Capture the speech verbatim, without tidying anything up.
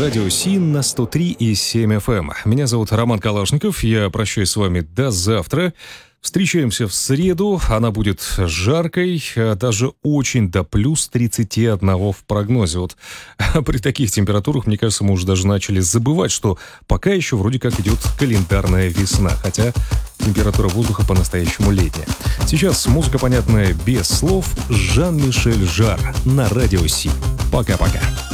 Радио Син на сто три и семь эф эм. Меня зовут Роман Калашников, я прощаюсь с вами до завтра. Встречаемся в среду, она будет жаркой, даже очень до плюс тридцати одного в прогнозе. Вот при таких температурах, мне кажется, мы уже даже начали забывать, что пока еще вроде как идет календарная весна, хотя температура воздуха по-настоящему летняя. Сейчас музыка, понятная без слов, Жан-Мишель Жарр на Радио Син. Пока-пока.